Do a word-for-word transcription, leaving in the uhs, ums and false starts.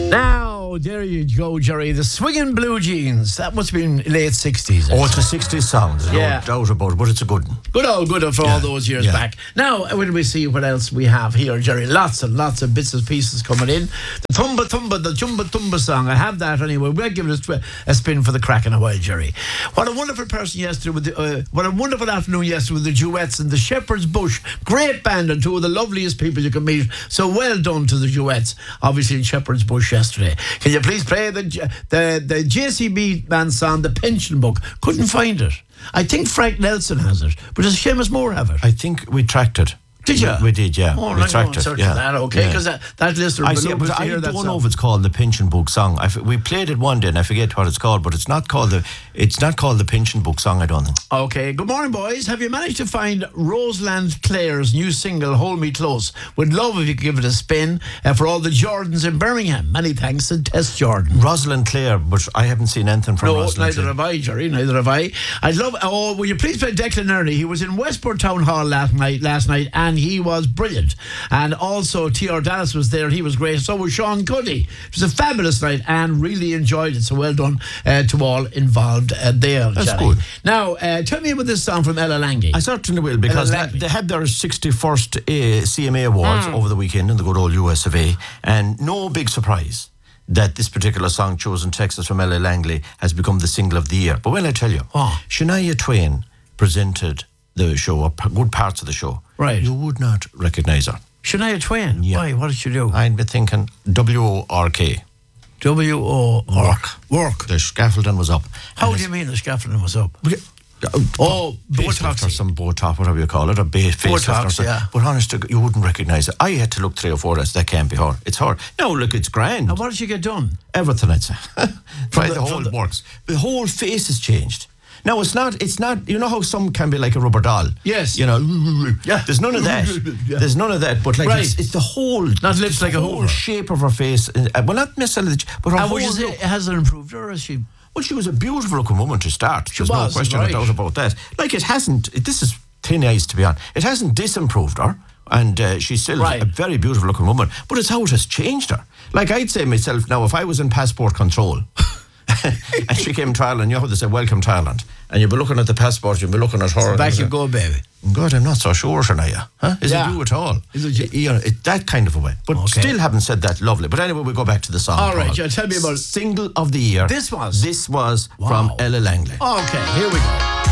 Now, there you go, Jerry. The Swinging Blue Jeans. That must have been late sixties. Oh, it's a sixties sound. There's Yeah. no doubt about it, but it's a good one. Good old, good old for Yeah. all those years Yeah. back. Now, when we see what else we have here, Jerry, lots and lots of bits and pieces coming in. The Tumba Tumba, the Jumba Tumba song. I have that anyway. We'll give it a, tw- a spin for the crack in a while, Jerry. What a wonderful person yesterday with the, uh, what a wonderful afternoon yesterday with the Duets and the Shepherd's Bush. Great band and two of the loveliest people you can meet. So well done to the Duets, obviously in Shepherd's Bush yesterday. Can you please play the the the J C B band song, The Pension Book? Couldn't find it. I think Frank Nelson has it, but does Seamus Moore have it? I think we tracked it. Did you? We, we did, yeah. Oh, we right, tracked no, it. search Yeah. for that, okay? Because Yeah. that, that listener I would see, love but to I hear that don't song. know if it's called the Pension Book song. I f- we played it one day and I forget what it's called, but it's not called the it's not called the Pension Book song. I don't think. Okay, good morning, boys. Have you managed to find Roseland Clare's new single, Hold Me Close? Would love if you could give it a spin uh, for all the Jordans in Birmingham. Many thanks to Tess Jordan. Rosalind Clare, but I haven't seen anything from No, Rosalind neither Clare. have I, Jerry. Neither have I. I'd love. Oh, will you please play Declan Ernie? He was in Westport Town Hall last night. Last night, and he was brilliant. And also, T R Dallas was there. He was great. So was Sean Cuddy. It was a fabulous night, and really enjoyed it. So well done uh, to all involved uh, there. That's Jerry. good. Now, uh, tell me about this song from Ella Langley. I certainly will, because Ella they, they had their sixty-first uh, C M A Awards Mm. over the weekend in the good old U S of A, and no big surprise that this particular song, chosen Texas from Ella Langley, has become the single of the year. But when I tell you, Oh. Shania Twain presented the show, or p- good parts of the show, Right. you would not recognise her. Shania Twain. Yeah. Why? What did she do? I'd be thinking W O R K. W O Work. Work. The scaffolding was up. How And do you mean the scaffolding was up? it's- Oh, Facelift Botox. or some Botox, whatever you call it, or base facelift or Botox, something. yeah. But honest, to God, you wouldn't recognise it. I had to look three or four days. That can't be her. It's her. No, look, it's grand. And what did she get done? Everything, I'd say. Right, the- the, from whole the- works. The whole face has changed. Now, it's not, it's not, you know how some can be like a rubber doll? Yes. You know, Yeah. there's none of that. Yeah. There's none of that, but like, Right. it's, it's the whole, Not lips the like a whole Hoover. shape of her face. Uh, well, not necessarily, the- but her And whole would you say, look. has it improved her, or is she... Well, she was a beautiful looking woman to start. There's no was, question right. or doubt about that. Like, it hasn't, it, this is thin ice to be on, it hasn't disimproved her. And uh, she's still Right. a very beautiful looking woman. But it's how it has changed her. Like, I'd say myself now, if I was in passport control and she came to Ireland, you know how they say, welcome to Ireland. And you'd be looking at the passport, you'd be looking at her. Back and you you'd go, baby. say, God, I'm not so sure, Shania. Huh? Is Yeah. it you at all? Is it you? You know, it, that kind of a way. But Okay. still haven't said that lovely. But anyway, we go back to the song. All right, Paul. yeah, tell me about it. Single of the year. This was? This was Wow. from Ella Langley. Okay, here we go.